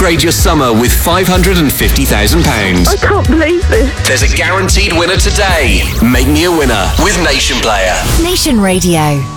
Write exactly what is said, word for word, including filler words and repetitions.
Upgrade your summer with five hundred fifty thousand pounds. I can't believe this. There's a guaranteed winner today. Make me a winner with Nation Player. Nation Radio.